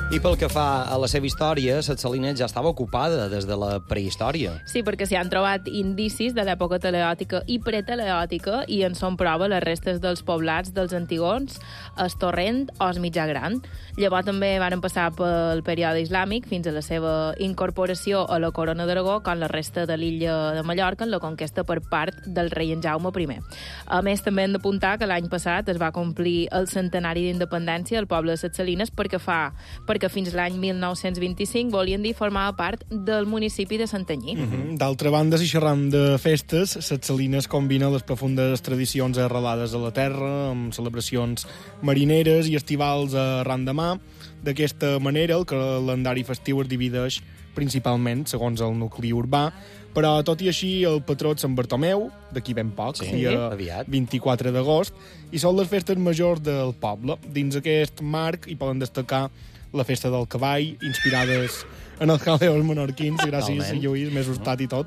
I pel que fa a la seva història, Ses Salines ja estava ocupada des de la prehistòria. Sí, perquè s'hi han trobat indicis de l'època teleòtica i preteleòtica i en són prova les restes dels poblats dels antigons, el Torrent o el Mitjà Gran. Llavors també van passar pel període islàmic fins a la seva incorporació a la corona d'Aragó com la resta de l'illa de Mallorca en la conquesta per part del rei en Jaume I. A més, també hem d'apuntar que l'any passat es va complir el centenari d'independència del poble de Ses Salines perquè fins l'any 1925 volien dir formava part del municipi de Santanyí. D'altra banda, si xerram de festes, Ses Salines combina les profundes tradicions arrelades a la terra, amb celebracions marineres i estivals arran de mà. D'aquesta manera, el calendari festiu es divideix principalment segons el nucli urbà, però tot i així el patró de Sant Bartomeu, d'aquí ben poc, dia aviat. 24 d'agost, i són les festes majors del poble. Dins aquest marc hi poden destacar la festa del cavall, inspirades en els galeons menorquins, gràcies, Lluís, m'he assustat i tot,